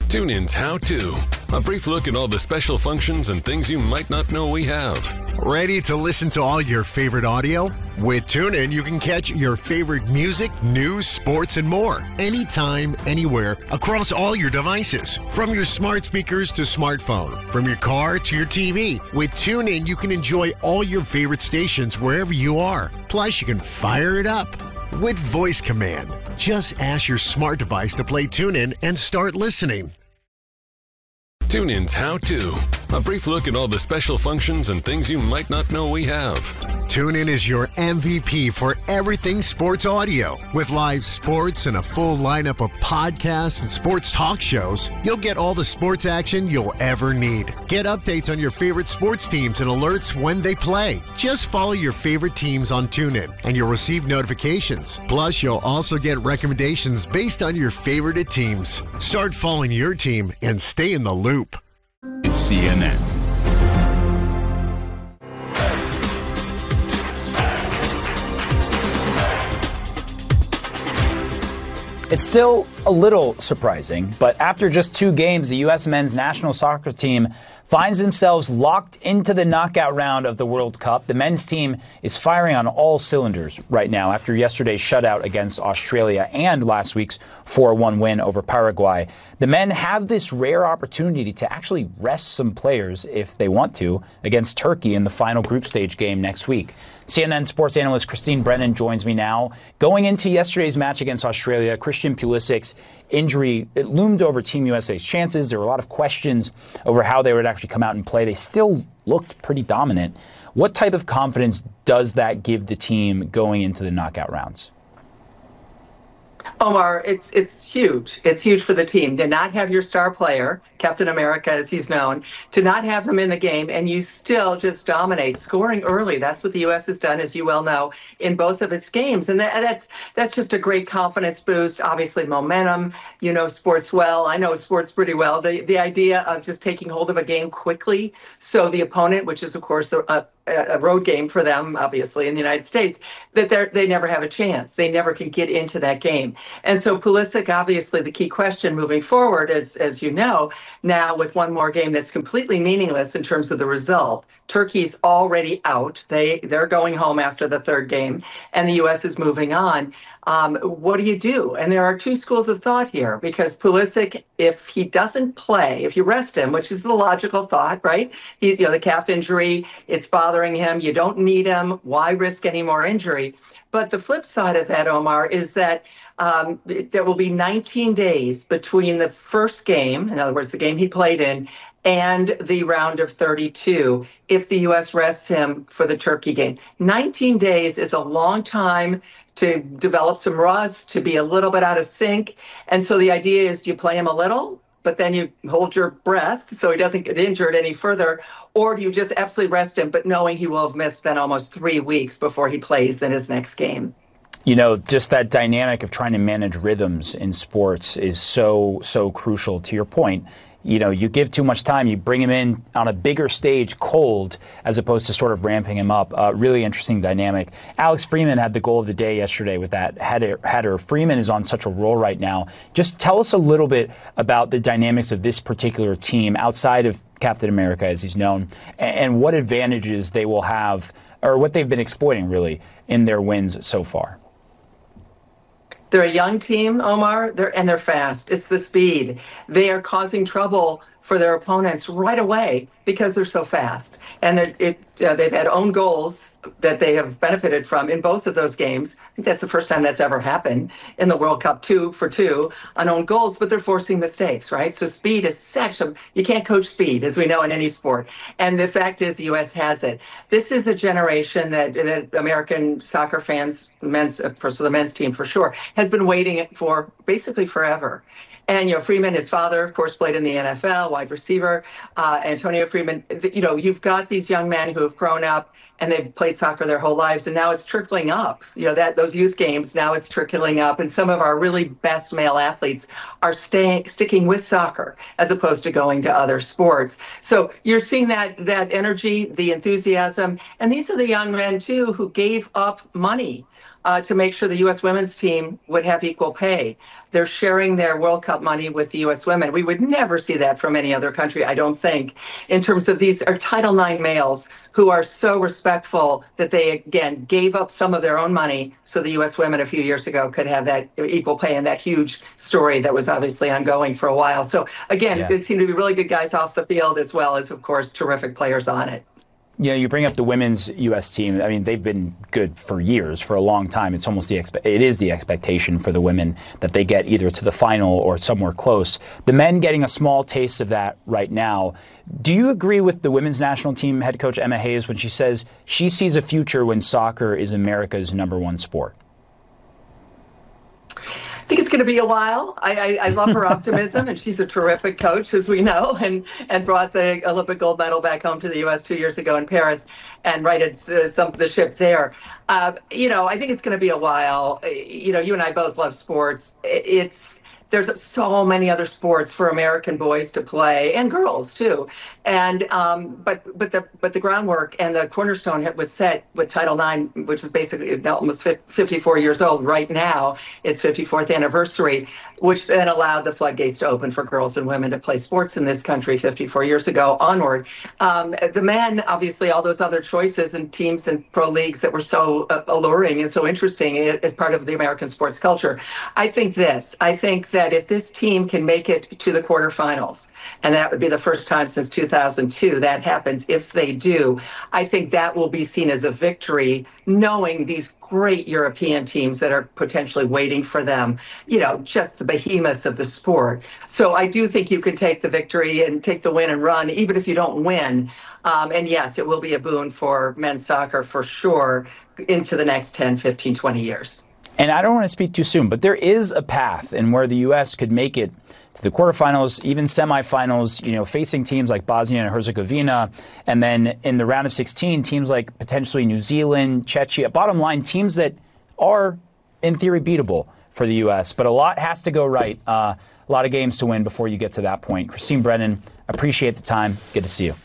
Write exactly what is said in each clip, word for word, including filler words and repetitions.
TuneIn's How To. A brief look at all the special functions and things you might not know we have. Ready to listen to all your favorite audio? With TuneIn, you can catch your favorite music, news, sports, and more. Anytime, anywhere, across all your devices. From your smart speakers to smartphone. From your car to your T V. With TuneIn, you can enjoy all your favorite stations wherever you are. Plus, you can fire it up with voice command. Just ask your smart device to play TuneIn and start listening. TuneIn's How To. A brief look at all the special functions and things you might not know we have. TuneIn is your M V P for everything sports audio. With live sports and a full lineup of podcasts and sports talk shows, you'll get all the sports action you'll ever need. Get updates on your favorite sports teams and alerts when they play. Just follow your favorite teams on TuneIn and you'll receive notifications. Plus, you'll also get recommendations based on your favorite teams. Start following your team and stay in the loop. Is C N N. It's still a little surprising, but after just two games, the U S men's national soccer team finds themselves locked into the knockout round of the World Cup. The men's team is firing on all cylinders right now after yesterday's shutout against Australia and last week's four one win over Paraguay. The men have this rare opportunity to actually rest some players if they want to against Turkey in the final group stage game next week. C N N sports analyst Christine Brennan joins me now. Going into yesterday's match against Australia, Christian Pulisic's injury, it loomed over Team U S A's chances. There were a lot of questions over how they would actually come out and play. They still looked pretty dominant. What type of confidence does that give the team going into the knockout rounds? Omar, it's it's huge. It's huge for the team to not have your star player, Captain America as he's known, to not have him in the game, and you still just dominate, scoring early. That's what the U S has done, as you well know, in both of its games. And that, that's that's just a great confidence boost, obviously momentum. You know sports well. I know sports pretty well. The, the idea of just taking hold of a game quickly so the opponent, which is, of course, a, a road game for them, obviously, in the United States, that they they never have a chance. They never can get into that game. And so Pulisic, obviously, the key question moving forward, as, as you know, now with one more game that's completely meaningless in terms of the result. Turkey's already out. They, they're going home after the third game, and the U S is moving on. Um, what do you do? And there are two schools of thought here, because Pulisic, if he doesn't play, if you rest him, which is the logical thought, right? He, you know, the calf injury, it's bothering him. You don't need him. Why risk any more injury? But the flip side of that, Omar, is that um, there will be nineteen days between the first game, in other words, the game he played in, and the round of thirty-two, if the U S rests him for the Turkey game. nineteen days is a long time to develop some rust, to be a little bit out of sync. And so the idea is, do you play him a little, but then you hold your breath so he doesn't get injured any further, or do you just absolutely rest him, but knowing he will have missed then almost three weeks before he plays in his next game? You know, just that dynamic of trying to manage rhythms in sports is so, so crucial. To your point, you know, you give too much time, you bring him in on a bigger stage cold as opposed to sort of ramping him up. Uh, really interesting dynamic. Alex Freeman had the goal of the day yesterday with that header. header. Freeman is on such a roll right now. Just tell us a little bit about the dynamics of this particular team outside of Captain America, as he's known, and, and what advantages they will have, or what they've been exploiting, really, in their wins so far. They're a young team, Omar, they're, and they're fast. It's the speed. They are causing trouble for their opponents right away because they're so fast. And it, uh, they've had own goals that they have benefited from in both of those games. I think that's the first time that's ever happened in the World Cup, two for two on own goals, but they're forcing mistakes, right? So speed is such a, you can't coach speed, as we know in any sport. And the fact is the U S has it. This is a generation that, that American soccer fans, men's, for so the men's team for sure, has been waiting for basically forever. And, you know, Freeman, his father, of course, played in the N F L, wide receiver. Uh, Antonio Freeman, you know, you've got these young men who have grown up and they've played soccer their whole lives, and now it's trickling up. You know, that those youth games, now it's trickling up. And some of our really best male athletes are staying, sticking with soccer as opposed to going to other sports. So you're seeing that that energy, the enthusiasm. And these are the young men, too, who gave up money uh, to make sure the U S women's team would have equal pay. They're sharing their World Cup money with the U S women. We would never see that from any other country, I don't think, in terms of these are Title nine males who are so respectful that they, again, gave up some of their own money so the U S women a few years ago could have that equal pay and that huge story that was obviously ongoing for a while. So, again, yeah. There seem to be really good guys off the field as well as, of course, terrific players on it. Yeah, you bring up the women's U S team. I mean, they've been good for years, for a long time. It's almost the expe- it is the expectation for the women that they get either to the final or somewhere close. The men getting a small taste of that right now. Do you agree with the women's national team head coach Emma Hayes when she says she sees a future when soccer is America's number one sport? I think it's going to be a while. I, I, I love her optimism, and she's a terrific coach, as we know, and, and brought the Olympic gold medal back home to the U S two years ago in Paris and righted uh, some of the ship there. Uh, you know, I think it's going to be a while. You know, you and I both love sports. It's There's so many other sports for American boys to play and girls too, and um, but but the but the groundwork and the cornerstone was set with Title nine, which is basically almost fifty-four years old right now. Its fifty-fourth anniversary, which then allowed the floodgates to open for girls and women to play sports in this country fifty-four years ago onward. Um, the men, obviously, all those other choices and teams and pro leagues that were so uh, alluring and so interesting as part of the American sports culture. I think this. I think that that if this team can make it to the quarterfinals, and that would be the first time since two thousand two that happens, if they do, I think that will be seen as a victory, knowing these great European teams that are potentially waiting for them, you know, just the behemoths of the sport. So I do think you can take the victory and take the win and run, even if you don't win. Um, and yes, it will be a boon for men's soccer for sure into the next ten, fifteen, twenty years. And I don't want to speak too soon, but there is a path in where the U S could make it to the quarterfinals, even semifinals, you know, facing teams like Bosnia and Herzegovina. And then in the round of sixteen, teams like potentially New Zealand, Czechia. Bottom line, teams that are, in theory, beatable for the U S. But a lot has to go right. Uh, a lot of games to win before you get to that point. Christine Brennan, appreciate the time. Good to see you.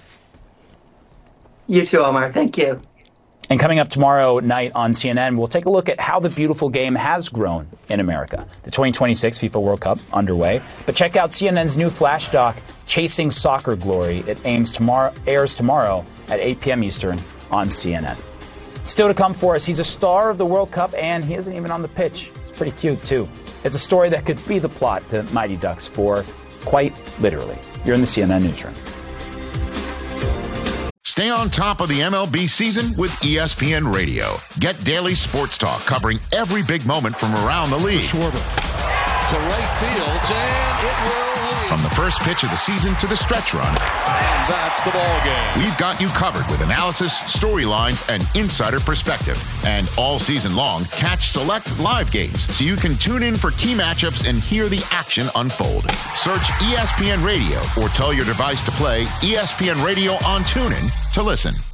You too, Omar. Thank you. And coming up tomorrow night on C N N, we'll take a look at how the beautiful game has grown in America. The twenty twenty-six FIFA World Cup underway. But check out C N N's new flash doc, Chasing Soccer Glory. It aims tomorrow, airs tomorrow at eight p.m. Eastern on C N N. Still to come for us, he's a star of the World Cup, and he isn't even on the pitch. It's pretty cute, too. It's a story that could be the plot to Mighty Ducks four, quite literally. You're in the C N N Newsroom. Stay on top of the M L B season with E S P N Radio. Get daily sports talk covering every big moment from around the league. Schwarber to right field, and it will lead. From the first pitch of the season to the stretch run. And that's the ball game. We've got you covered with analysis, storylines, and insider perspective. And all season long, catch select live games so you can tune in for key matchups and hear the action unfold. Search E S P N Radio or tell your device to play E S P N Radio on TuneIn to listen.